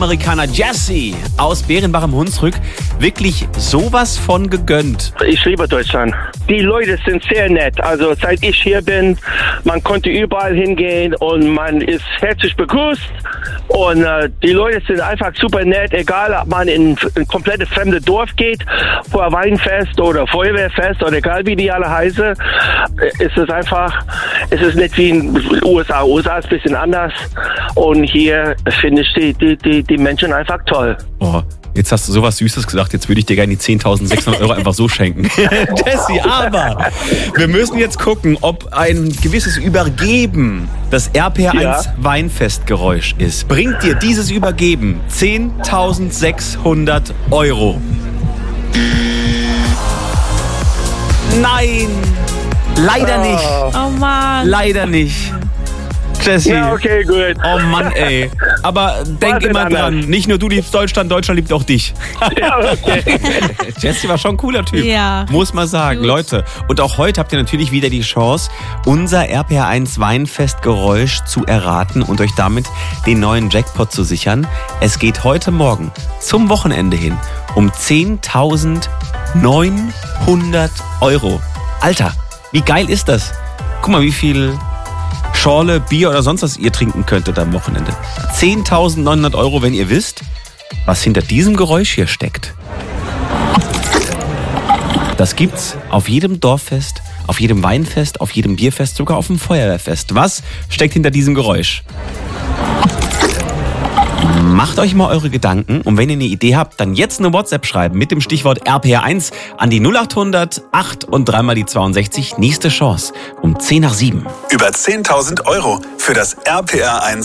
Amerikaner Jesse aus Bärenbach am Hunsrück wirklich sowas von gegönnt. Ich liebe Deutschland. Die Leute sind sehr nett. Also seit ich hier bin, man konnte überall hingehen und man ist herzlich begrüßt. Und die Leute sind einfach super nett, egal ob man in ein komplettes fremdes Dorf geht, vor ein Weinfest oder Feuerwehrfest oder egal wie die alle heißen, ist es nicht wie in den USA. USA ist ein bisschen anders und hier finde ich die Menschen einfach toll. Oh, jetzt hast du sowas Süßes gesagt, jetzt würde ich dir gerne die 10.600 Euro einfach so schenken. Jesse, aber wir müssen jetzt gucken, ob ein gewisses Übergeben das RPR1 Weinfestgeräusch ist. Bringt dir dieses Übergeben 10.600 Euro? Nein! Leider nicht. Oh Mann. Leider nicht. Jesse. Ja, okay, gut. Oh Mann, ey. Aber denk immer dran, nicht nur du liebst Deutschland, Deutschland liebt auch dich. Ja, okay. Jesse war schon ein cooler Typ. Ja. Muss man sagen. Gut. Leute, und auch heute habt ihr natürlich wieder die Chance, unser RPR1 Weinfestgeräusch zu erraten und euch damit den neuen Jackpot zu sichern. Es geht heute Morgen zum Wochenende hin um 10.900 Euro. Alter, wie geil ist das? Guck mal, wie viel Schorle, Bier oder sonst was ihr trinken könntet am Wochenende. 10.900 Euro, wenn ihr wisst, was hinter diesem Geräusch hier steckt. Das gibt's auf jedem Dorffest, auf jedem Weinfest, auf jedem Bierfest, sogar auf dem Feuerwehrfest. Was steckt hinter diesem Geräusch? Macht euch mal eure Gedanken und wenn ihr eine Idee habt, dann jetzt eine WhatsApp schreiben mit dem Stichwort RPR1 an die 0800 8 und 3 mal die 62. Nächste Chance um 10 nach 7. Über 10.000 Euro für das RPR1